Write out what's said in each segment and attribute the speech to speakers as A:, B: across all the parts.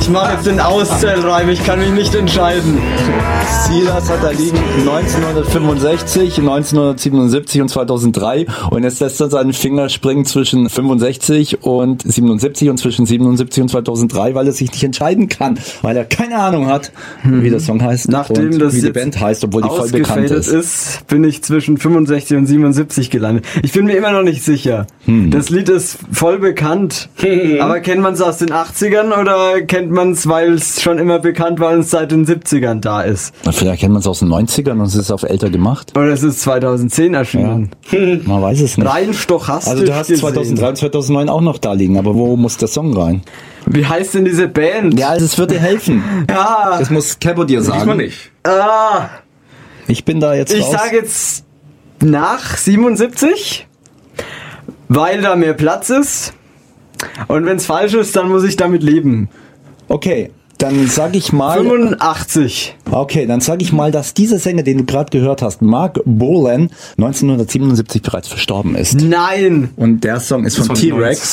A: Ich mache jetzt den Auszählreim, ich kann mich nicht entscheiden.
B: Silas hat da liegen 1965, 1977 und 2003 und jetzt lässt er seinen Finger springen zwischen 65 und 77 und zwischen 77 und 2003, weil er sich nicht entscheiden kann, weil er keine Ahnung hat, wie der Song heißt
A: Nachdem
B: und
A: das
B: wie die
A: jetzt
B: Band heißt, obwohl die voll bekannt ist.
A: Bin ich zwischen 65 und 77 gelandet. Ich bin mir immer noch nicht sicher. Das Lied ist voll bekannt, aber kennt man es aus den 80ern oder kennt man es, weil es schon immer bekannt war und es seit den 70ern da ist?
B: Vielleicht kennt man es aus den 90ern und es ist auf älter gemacht.
A: Oder es ist 2010 erschienen.
B: Ja. Man weiß es nicht.
A: Rein stochastisch.
B: Also du hast 2003 und 2009 auch noch da liegen, aber wo muss der Song rein?
A: Wie heißt denn diese Band?
B: Ja, das wird dir helfen.
A: Ja.
B: Das muss Cabo dir sagen.
C: Diesmal nicht.
B: Ich bin da jetzt
A: Ich
B: raus.
A: sage jetzt nach 77, weil da mehr Platz ist. Und wenn es falsch ist, dann muss ich damit leben.
B: Okay, dann sage ich mal...
A: 85.
B: Okay, dann sage ich mal, dass dieser Sänger, den du gerade gehört hast, Mark Bolan, 1977 bereits verstorben ist.
A: Nein.
B: Und der Song ist von T-Rex.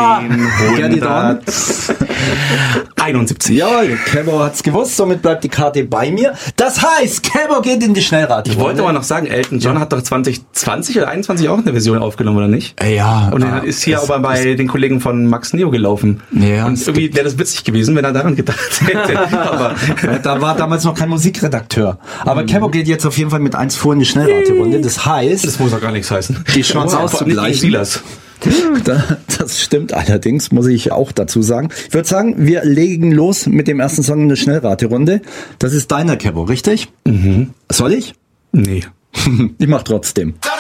C: 71.
B: Jawohl, Cabo hat's gewusst, somit bleibt die Karte bei mir. Das heißt, Cabo geht in die Schnellrate.
C: Ich wollte aber noch sagen, Elton John hat doch 2020 oder 21 auch eine Version aufgenommen, oder nicht?
B: Ja.
C: Und er ist hier aber bei den Kollegen von Max Neo gelaufen.
B: Ja,
C: und irgendwie wäre das witzig gewesen, wenn er daran gedacht hätte. Aber
B: da war damals noch kein Musikredakteur. Aber Cabo geht jetzt auf jeden Fall mit 1 vor in die Schnellrate-Runde. Das heißt,
C: das muss doch gar nichts heißen.
B: Die Chance
C: Nicht
B: auszugleichen.
C: gegen Silas.
B: Das stimmt allerdings, muss ich auch dazu sagen. Ich würde sagen, wir legen los mit dem ersten Song in der Schnellrate-Runde. Das ist deiner, Cabo, richtig? Mhm. Soll ich?
C: Nee.
B: Ich mach trotzdem.